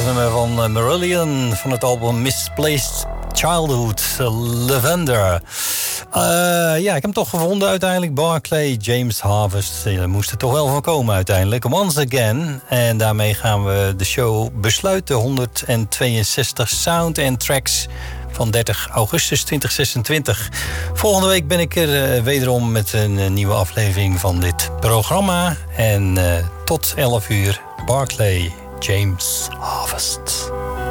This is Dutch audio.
prachtig nummer van Marillion van het album Misplaced Childhood, Lavender. Ik heb hem toch gevonden uiteindelijk. Barclay James Harvest. Er moest er toch wel van komen uiteindelijk. Once Again. En daarmee gaan we de show besluiten. 162 sound en tracks van 30 augustus 2026. Volgende week ben ik er wederom met een nieuwe aflevering van dit programma. En tot 11 uur, Barclay James Harvest.